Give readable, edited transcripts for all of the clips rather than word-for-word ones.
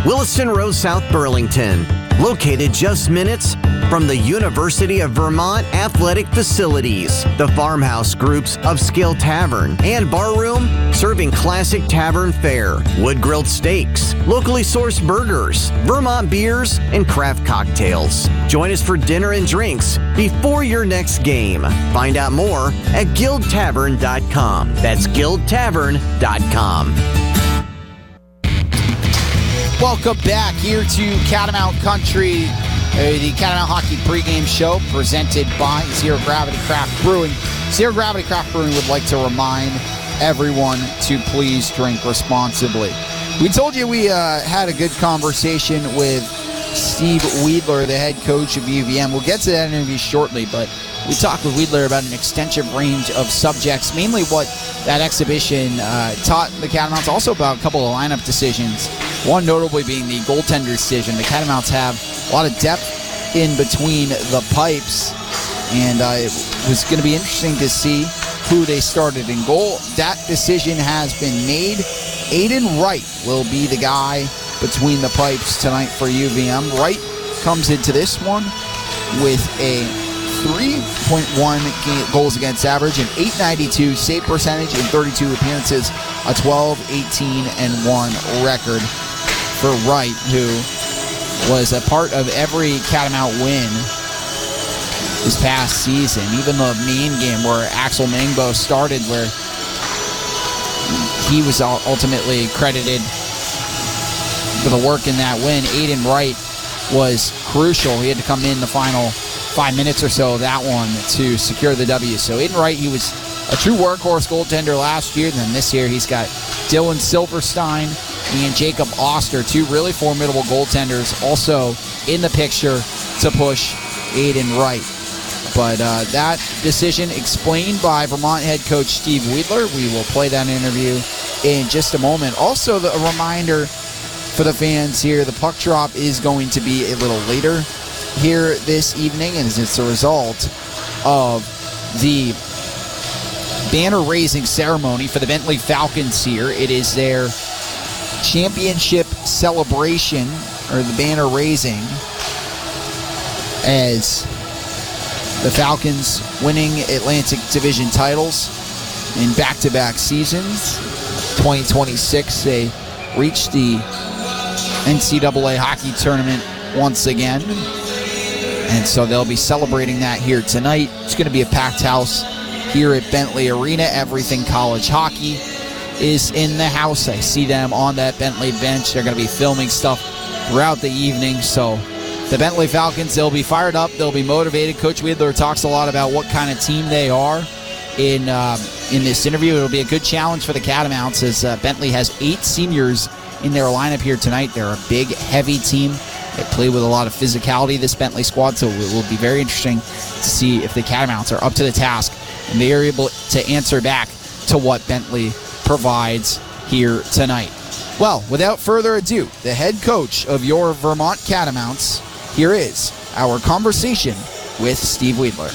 Williston Road, South Burlington. Located just minutes from the University of Vermont athletic facilities. The Farmhouse Group's upscale tavern and bar room serving classic tavern fare, wood-grilled steaks, locally sourced burgers, Vermont beers, and craft cocktails. Join us for dinner and drinks before your next game. Find out more at guildtavern.com. That's guildtavern.com. Welcome back here to Catamount Country, the Catamount Hockey pregame show presented by Zero Gravity Craft Brewing. Zero Gravity Craft Brewing would like to remind everyone to please drink responsibly. We told you we had a good conversation with Steve Weidler, the head coach of UVM. We'll get to that interview shortly, but we talked with Weidler about an extensive range of subjects, mainly what that exhibition taught the Catamounts, also about a couple of lineup decisions, one notably being the goaltender decision. The Catamounts have a lot of depth in between the pipes, and it was going to be interesting to see who they started in goal. That decision has been made. Aiden Wright will be the guy between the pipes tonight for UVM. Wright comes into this one with a 3.1 goals against average, an .892 save percentage in 32 appearances, a 12-18-1 record for Wright, who was a part of every Catamount win this past season. Even the main game where Axel Mangbo started, where he was ultimately credited for the work in that win. Aiden Wright was crucial. He had to come in the final 5 minutes or so of that one to secure the W. So Aiden Wright, he was a true workhorse goaltender last year. Then this year he's got Dylan Silverstein and Jacob Oster, two really formidable goaltenders, also in the picture to push Aiden Wright. But that decision explained by Vermont head coach Steve Weidler. We will play that interview in just a moment. Also, a reminder for the fans here, the puck drop is going to be a little later here this evening, and it's a result of the banner raising ceremony for the Bentley Falcons here. It is their championship celebration, or the banner raising, as the Falcons winning Atlantic Division titles in back-to-back seasons. 2026, they reached the NCAA hockey tournament once again, and so they'll be celebrating that here tonight. It's going to be a packed house here at Bentley Arena. Everything College Hockey is in the house. I see them on that Bentley bench. They're going to be filming stuff throughout the evening, so the Bentley Falcons, they'll be fired up, they'll be motivated. Coach Weidler talks a lot about what kind of team they are in this interview. It'll be a good challenge for the Catamounts, as Bentley has 8 seniors in their lineup here tonight. They're a big, heavy team. They play with a lot of physicality, this Bentley squad, so it will be very interesting to see if the Catamounts are up to the task and they are able to answer back to what Bentley provides here tonight. Well, without further ado, the head coach of your Vermont Catamounts, here is our conversation with Steve Weidler.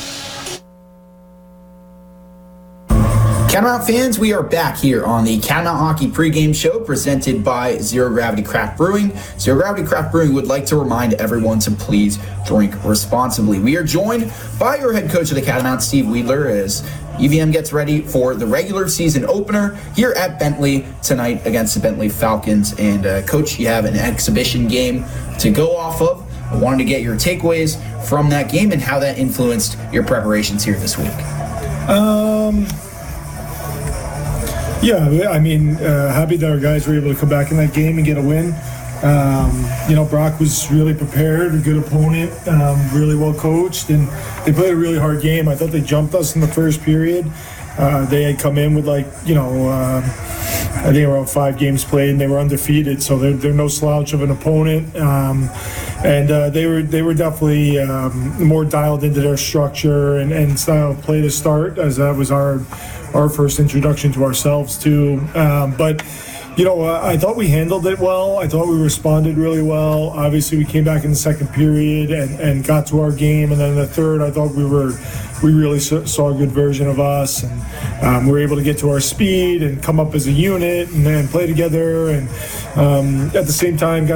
Catamount fans, we are back here on the Catamount Hockey pregame show presented by Zero Gravity Craft Brewing. Zero Gravity Craft Brewing would like to remind everyone to please drink responsibly. We are joined by your head coach of the Catamounts, Steve Weidler, as UVM gets ready for the regular season opener here at Bentley tonight against the Bentley Falcons. And Coach, you have an exhibition game to go off of. I wanted to get your takeaways from that game and how that influenced your preparations here this week. Yeah, I mean, happy that our guys were able to come back in that game and get a win. Brock was really prepared, a good opponent, really well coached, and they played a really hard game. I thought they jumped us in the first period. They had come in with I think around 5 games played, and they were undefeated, so they're no slouch of an opponent. And they were definitely more dialed into their structure and style of play to start, as that was our first introduction to ourselves too. But I thought we handled it well. I thought we responded really well. Obviously, we came back in the second period and got to our game. And then in the third, I thought we really saw a good version of us. And we were able to get to our speed and come up as a unit and then play together. And at the same time,